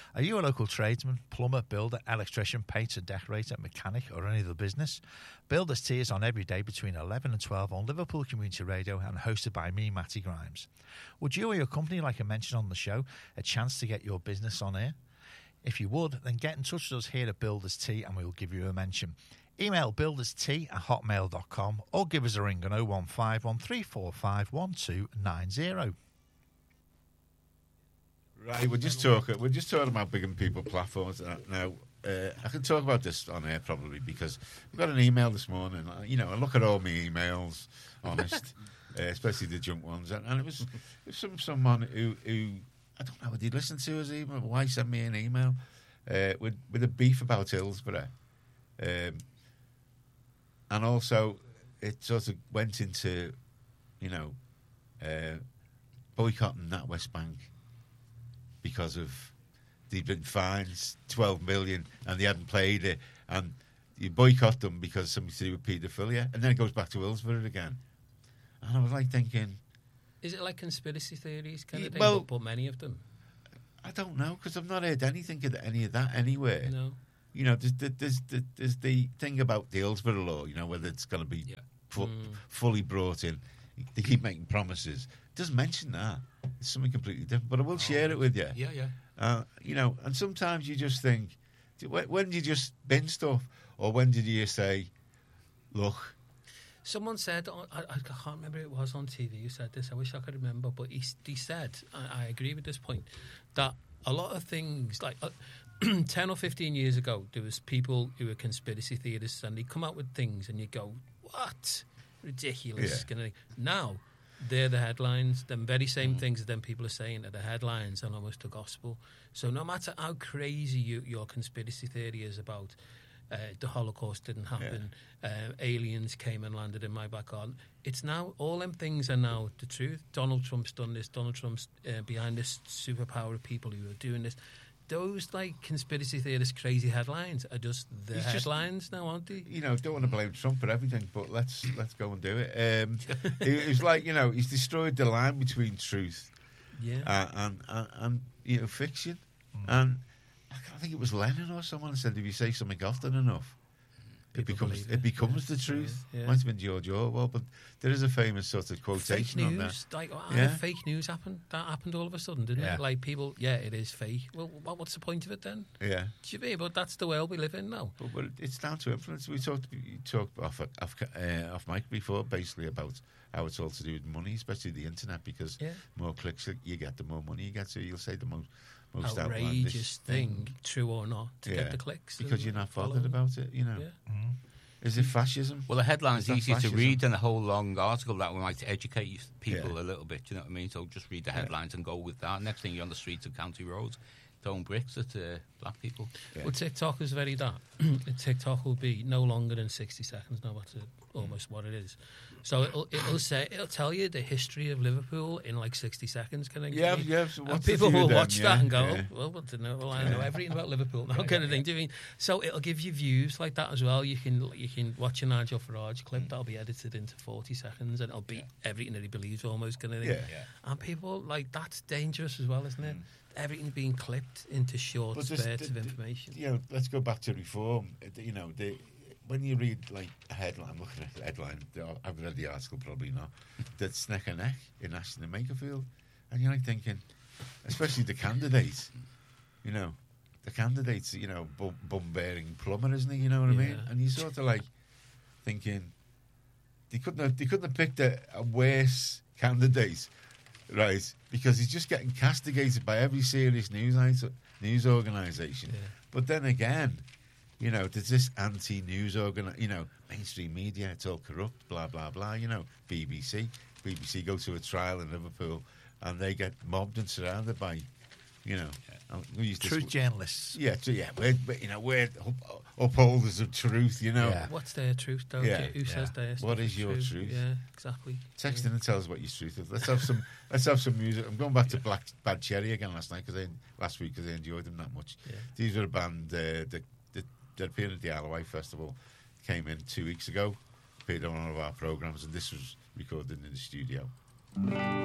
Are you a local tradesman, plumber, builder, electrician, painter, decorator, mechanic, or any other business? Builders Tea is on every day between 11 and 12 on Liverpool Community Radio and hosted by me, Matty Grimes. Would you or your company like a mention on the show, a chance to get your business on air? If you would, then get in touch with us here at Builders Tea and we will give you a mention. Email builderstea@hotmail.com or give us a ring on 015 1345 1290. Right, we're just talking about big and people platforms now. I can talk about this on air probably because we got an email this morning. You know, I look at all my emails, honest, especially the junk ones, and it was from someone who I don't know, did he listen to us email? Why send me an email with a beef about Hillsborough, and also it sort of went into, you know, boycotting that West Bank. Because of they'd been fined 12 million and they hadn't played it, and you boycott them because something to do with paedophilia, and then it goes back to Hillsborough again. And I was like thinking, is it like conspiracy theories kind of thing? Well, but many of them. I don't know because I've not heard anything of any of that anywhere. No, you know, there's the thing about the Hillsborough law. You know, whether it's going to be fully brought in. They keep making promises. It doesn't mention that. It's something completely different. But I will share it with you. Yeah. You know, and sometimes you just think, when do you just bin stuff? Or when did you say, look... Someone said, I can't remember who it was on TV who said this, I wish I could remember, but he said, I agree with this point, that a lot of things, like 10 or 15 years ago, there was people who were conspiracy theorists and they come out with things and you go, what? Ridiculous. Yeah. Now, they're the headlines. Them very same things that them people are saying are the headlines and almost the gospel. So no matter how crazy your conspiracy theory is about the Holocaust didn't happen, aliens came and landed in my back garden, it's now, all them things are now the truth. Donald Trump's done this. Donald Trump's behind this superpower of people who are doing this. Those, like, conspiracy theorists' crazy headlines are just the headlines now, aren't they? You know, don't want to blame Trump for everything, but let's go and do it. It was like, you know, he's destroyed the line between truth and you know, fiction. And I think it was Lenin or someone who said, if you say something often enough, it becomes the truth. Yeah. Might have been George Orwell, but there is a famous sort of quotation fake on news, that. Like, fake news happened. That happened all of a sudden, didn't it? Like, people, it is fake. Well, what's the point of it then? Yeah. But that's the world we live in now. But it's down to influence. We talked off mic before, basically, about how it's all to do with money, especially the internet, because more clicks you get, the more money you get. So you'll say the most outrageous thing, true or not, to get the clicks. Because you're not bothered about it, you know. Yeah. Is it fascism? Well, the headline's easier to read than a whole long article that might educate people a little bit, you know what I mean? So just read the headlines and go with that. Next thing you're on the streets of County Roads throwing bricks at black people. Yeah. Well, TikTok is very that. TikTok will be no longer than 60 seconds now. That's almost what it is. So it'll tell you the history of Liverpool in like 60 seconds. Kind of So and people will watch that and go, well, I know everything about Liverpool now, kind of thing. Do you mean? So it'll give you views like that as well. You can watch a Nigel Farage clip that'll be edited into 40 seconds, and it'll be everything that he believes almost, kind of thing. And people, like, that's dangerous as well, isn't it? Everything being clipped into short spurts of information. You know, let's go back to reform. You know, when you read like a headline, I'm looking at the headline, I've read the article, probably not, that's neck and neck in Ashton and Makerfield, and you're like thinking, especially the candidates, you know, bum-bearing plumber, isn't he? You know what I mean? And you sort of like thinking, they couldn't have picked a worse candidate. Right, because he's just getting castigated by every serious news organisation. Yeah. But then again, you know, there's this anti-news mainstream media, it's all corrupt, blah, blah, blah. You know, BBC go to a trial in Liverpool and they get mobbed and surrounded by, you know... Truth journalists. Yeah, we're upholders of truth, you know. Yeah. What's their truth, though? Yeah. Who says theirs? What is your truth? Yeah, exactly. Text in and tell us what your truth is. Let's have some music. I'm going back to Bad Cherry again last week because I enjoyed them that much. Yeah. These are a band that appeared at the Isle of Wight Festival, came in 2 weeks ago, appeared on one of our programmes, and this was recorded in the studio.